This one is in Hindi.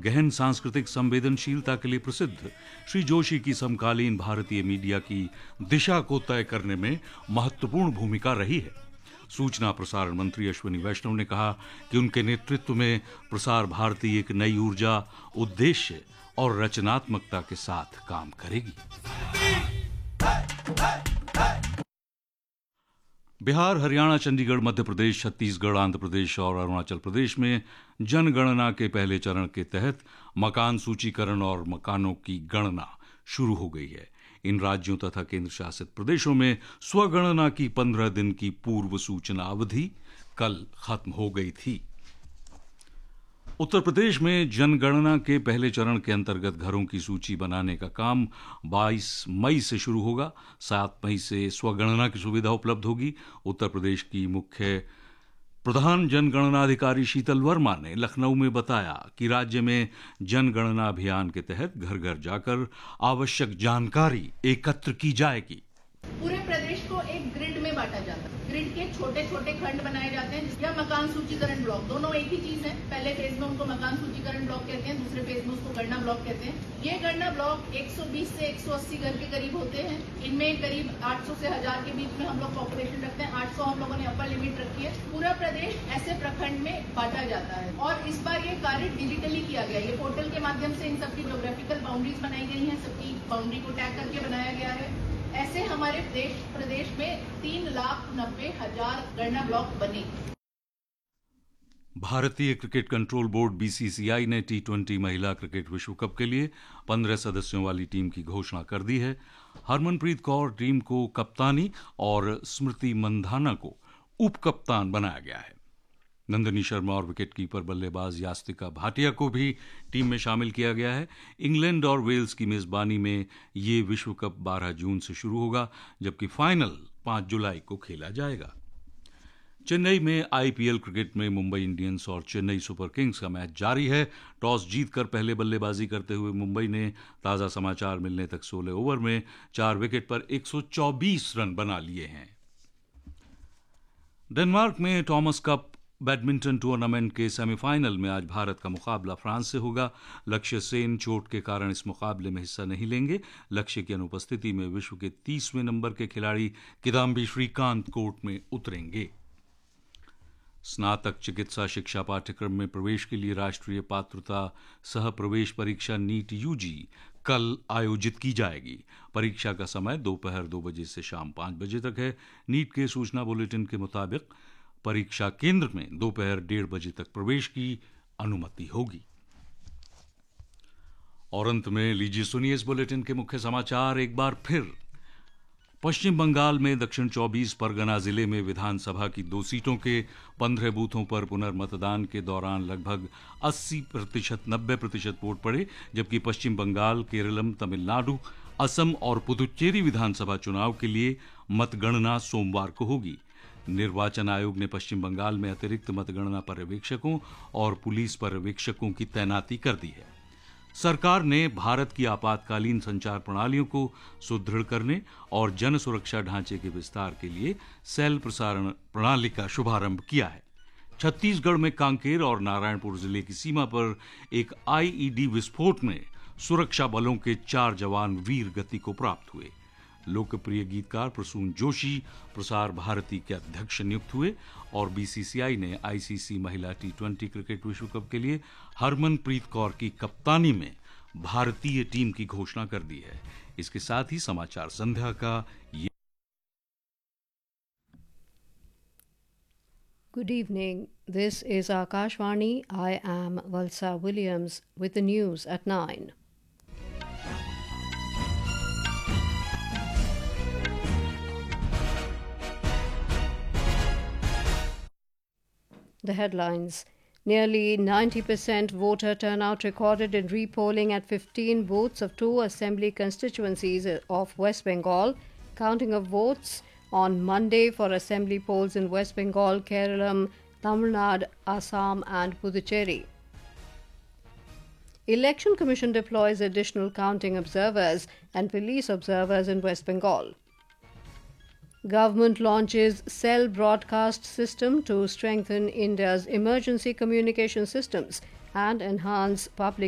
गहन सांस्कृतिक संवेदनशीलता के लिए प्रसिद्ध श्री जोशी की समकालीन भारतीय मीडिया की दिशा को तय करने में महत्वपूर्ण भूमिका रही है। सूचना प्रसारण मंत्री अश्विनी वैष्णव ने कहा कि उनके नेतृत्व में प्रसार भारती एक नई ऊर्जा, उद्देश्य और रचनात्मकता के साथ काम करेगी। बिहार, हरियाणा, चंडीगढ़, मध्य प्रदेश, छत्तीसगढ़, आंध्र प्रदेश और अरुणाचल प्रदेश में जनगणना के पहले चरण के तहत मकान सूचीकरण और मकानों की गणना शुरू हो गई है। इन राज्यों तथा केंद्र शासित प्रदेशों में स्वगणना की 15 दिन की पूर्व सूचना अवधि कल खत्म हो गई थी। उत्तर प्रदेश में जनगणना के पहले चरण के अंतर्गत घरों की सूची बनाने का काम 22 मई से शुरू होगा। 7 मई से स्वगणना की सुविधा उपलब्ध होगी। उत्तर प्रदेश की मुख्य प्रधान जनगणना अधिकारी शीतल वर्मा ने लखनऊ में बताया कि राज्य में जनगणना अभियान के तहत घर घर जाकर आवश्यक जानकारी एकत्र की जाएगी। पूरे प्रदेश को एक ग्रिड में बांटा जाता है। ग्रिड के छोटे छोटे खंड बनाए जाते हैं, या मकान सूचीकरण ब्लॉक, दोनों एक ही चीज है। पहले फेज में उनको मकान सूचीकरण ब्लॉक कहते हैं, दूसरे फेज में उसको गणना ब्लॉक कहते हैं। ये गणना ब्लॉक 120 से 180 घर के करीब होते हैं। इनमें करीब 800 से 1000 के बीच में हम लोग पॉपुलेशन रखते हैं। 800 हम लोगों ने अपर लिमिट रखी है। पूरा प्रदेश ऐसे प्रखंड में बांटा जाता है और इस बार ये कार्य डिजिटली किया गया। ये पोर्टल के माध्यम से इन सबकी ज्योग्राफिकल बाउंड्रीज बनाई गई हैं, सबकी बाउंड्री को टैग करके बनाया गया है। ऐसे हमारे प्रदेश में 3,90,000 गणना ब्लॉक बने। भारतीय क्रिकेट कंट्रोल बोर्ड बीसीसीआई ने T20 महिला क्रिकेट विश्व कप के लिए 15 सदस्यों वाली टीम की घोषणा कर दी है। हरमनप्रीत कौर टीम को कप्तानी और स्मृति मंधाना को उप कप्तान बनाया गया है। नंदिनी शर्मा और विकेटकीपर बल्लेबाज यास्तिका भाटिया को भी टीम में शामिल किया गया है। इंग्लैंड और वेल्स की मेजबानी में ये विश्व कप 12 जून से शुरू होगा, जबकि फाइनल 5 जुलाई को खेला जाएगा। चेन्नई में आईपीएल क्रिकेट में मुंबई इंडियंस और चेन्नई सुपर किंग्स का मैच जारी है। टॉस जीतकर पहले बल्लेबाजी करते हुए मुंबई ने ताजा समाचार मिलने तक 16 ओवर में 4 विकेट पर 124 रन बना लिए हैं। डेनमार्क में थॉमस कप बैडमिंटन टूर्नामेंट के सेमीफाइनल में आज भारत का मुकाबला फ्रांस से होगा। लक्ष्य सेन चोट के कारण इस मुकाबले में हिस्सा नहीं लेंगे। लक्ष्य की अनुपस्थिति में विश्व के 30वें नंबर के खिलाड़ी किदाम्बी श्रीकांत कोर्ट में उतरेंगे। स्नातक चिकित्सा शिक्षा पाठ्यक्रम में प्रवेश के लिए राष्ट्रीय पात्रता सह प्रवेश परीक्षा नीट यूजी कल आयोजित की जाएगी। परीक्षा का समय दोपहर 2 बजे से शाम 5 बजे तक है। नीट के सूचना बुलेटिन के मुताबिक परीक्षा केंद्र में दोपहर 1:30 बजे तक प्रवेश की अनुमति होगी। और अंत में लीजिए सुनिए इस बुलेटिन के मुख्य समाचार एक बार फिर। पश्चिम बंगाल में दक्षिण 24 परगना जिले में विधानसभा की 2 सीटों के 15 बूथों पर पुनर्मतदान के दौरान लगभग 80% 90% वोट पड़े, जबकि पश्चिम बंगाल, केरलम, तमिलनाडु, असम और पुदुचेरी विधानसभा चुनाव के लिए मतगणना सोमवार को होगी। निर्वाचन आयोग ने पश्चिम बंगाल में अतिरिक्त मतगणना पर्यवेक्षकों और पुलिस पर्यवेक्षकों की तैनाती कर दी है। सरकार ने भारत की आपातकालीन संचार प्रणालियों को सुदृढ़ करने और जन सुरक्षा ढांचे के विस्तार के लिए सेल प्रसारण प्रणाली का शुभारंभ किया है। छत्तीसगढ़ में कांकेर और नारायणपुर जिले की सीमा पर एक आईईडी विस्फोट में सुरक्षा बलों के 4 जवान वीर गति को प्राप्त हुए। लोकप्रिय गीतकार प्रसून जोशी प्रसार भारती के अध्यक्ष नियुक्त हुए और बीसीसीआई ने आईसीसी महिला T20 क्रिकेट विश्व कप के लिए हरमनप्रीत कौर की कप्तानी में भारतीय टीम की घोषणा कर दी है। इसके साथ ही समाचार संध्या का ये Good evening. This is Akashvani. I am Valsa Williams with the news at 9. The headlines. Nearly 90% voter turnout recorded in repolling at 15 booths of 2 assembly constituencies of West Bengal. Counting of votes on Monday for assembly polls in West Bengal, Kerala, Tamil Nadu, Assam and Puducherry. Election Commission deploys additional counting observers and police observers in West Bengal. Government launches cell broadcast system to strengthen India's emergency communication systems and enhance public